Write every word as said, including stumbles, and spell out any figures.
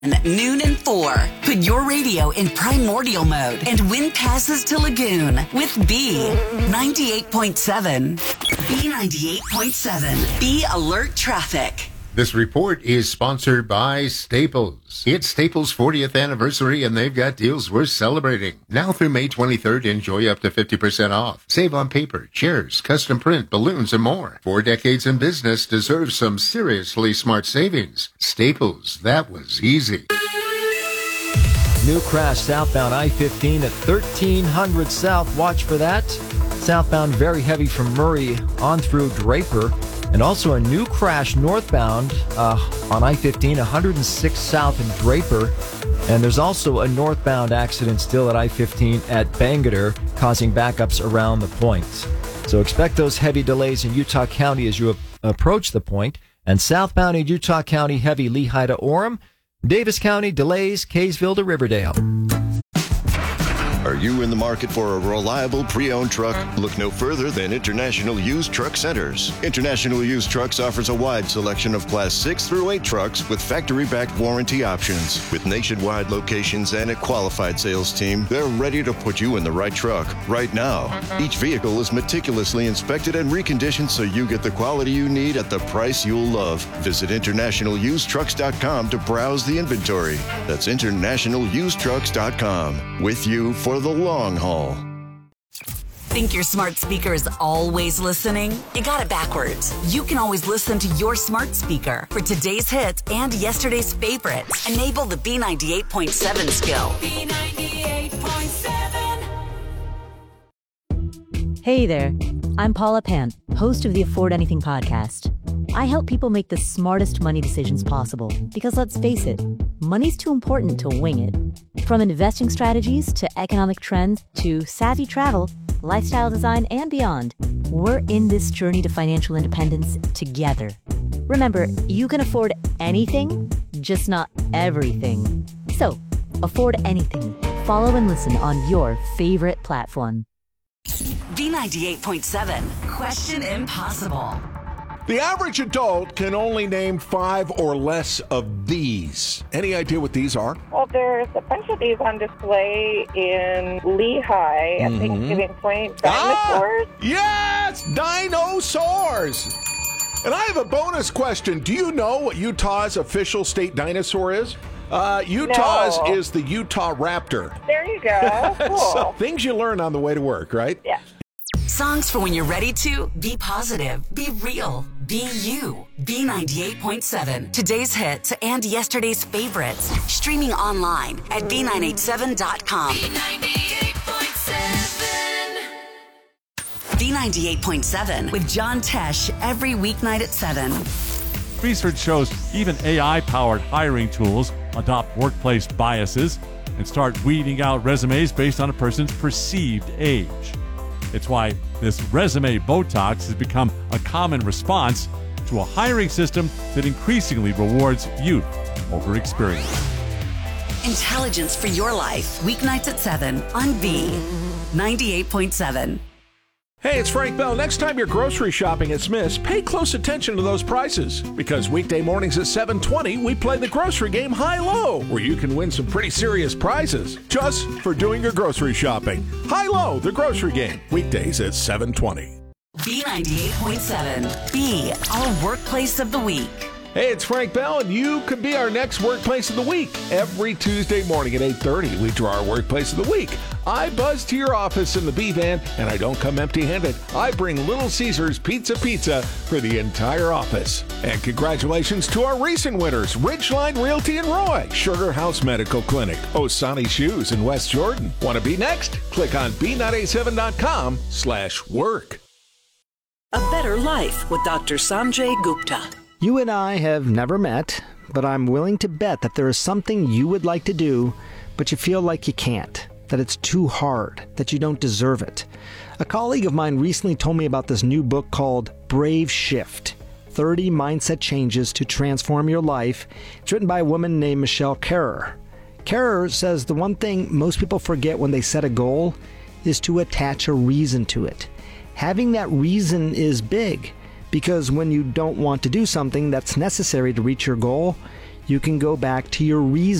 Noon and four. Put your radio in primordial mode and win passes to Lagoon with B ninety-eight point seven. B ninety-eight point seven. Be alert traffic. This report is sponsored by Staples. It's Staples' fortieth anniversary, and they've got deals worth celebrating. Now through May twenty-third, enjoy up to fifty percent off. Save on paper, chairs, custom print, balloons, and more. Four decades in business deserves some seriously smart savings. Staples, that was easy. New crash southbound I fifteen at thirteen hundred South. Watch for that. Southbound very heavy from Murray on through Draper. And also a new crash northbound uh, on I fifteen, one hundred six South in Draper. And there's also a northbound accident still at I fifteen at Bangerter, causing backups around the point. So expect those heavy delays in Utah County as you a- approach the point. And southbound in Utah County, heavy Lehigh to Orem. Davis County, delays Kaysville to Riverdale. Are you in the market for a reliable pre-owned truck? Look no further than International Used Truck Centers. International Used Trucks offers a wide selection of Class six through eight trucks with factory-backed warranty options. With nationwide locations and a qualified sales team, they're ready to put you in the right truck right now. Each vehicle is meticulously inspected and reconditioned so you get the quality you need at the price you'll love. Visit international used trucks dot com to browse the inventory. That's international used trucks dot com. With you for the long haul. Think your smart speaker is always listening? You got it backwards. You can always listen to your smart speaker for today's hits and yesterday's favorites. Enable the B ninety-eight point seven skill. B ninety-eight point seven. Hey there, I'm Paula Pant, host of the Afford Anything podcast. I help people make the smartest money decisions possible because, let's face it, money's too important to wing it. From investing strategies to economic trends to savvy travel, lifestyle design, and beyond, we're in this journey to financial independence together. Remember, you can afford anything, just not everything. So, afford anything. Follow and listen on your favorite platform. B ninety-eight point seven. Question Impossible. The average adult can only name five or less of these. Any idea what these are? Well, there's a bunch of these on display in Lehigh at mm-hmm. Thanksgiving Point. Dinosaurs? Ah, yes! Dinosaurs! And I have a bonus question. Do you know what Utah's official state dinosaur is? Uh, Utah's no. is the Utah Raptor. There you go. Cool. So, things you learn on the way to work, right? Yeah. Songs for when you're ready to be positive, be real, be you. B ninety-eight point seven. Today's hits and yesterday's favorites. Streaming online at B nine eighty-seven dot com. B ninety-eight point seven. B ninety-eight point seven with John Tesh every weeknight at seven. Research shows even A I-powered hiring tools adopt workplace biases and start weeding out resumes based on a person's perceived age. It's why this resume Botox has become a common response to a hiring system that increasingly rewards youth over experience. Intelligence for your life. Weeknights at seven on B ninety-eight point seven. Hey, it's Frank Bell. Next time you're grocery shopping at Smith's, pay close attention to those prices. Because weekday mornings at seven twenty, we play the grocery game High-Low, where you can win some pretty serious prizes just for doing your grocery shopping. High-Low, the grocery game. Weekdays at seven twenty. B ninety-eight point seven. B, our workplace of the week. Hey, it's Frank Bell, and you could be our next Workplace of the Week. Every Tuesday morning at eight thirty, we draw our Workplace of the Week. I buzz to your office in the B-Van, and I don't come empty-handed. I bring Little Caesars Pizza Pizza for the entire office. And congratulations to our recent winners, Ridgeline Realty in Roy, Sugar House Medical Clinic, Osani Shoes in West Jordan. Want to be next? Click on B nine eighty-seven dot com slash work. A Better Life with Doctor Sanjay Gupta. You and I have never met, but I'm willing to bet that there is something you would like to do, but you feel like you can't, that it's too hard, that you don't deserve it. A colleague of mine recently told me about this new book called Brave Shift, thirty Mindset Changes to Transform Your Life. It's written by a woman named Michelle Kerrer. Kerrer says the one thing most people forget when they set a goal is to attach a reason to it. Having that reason is big. Because when you don't want to do something that's necessary to reach your goal, you can go back to your reason.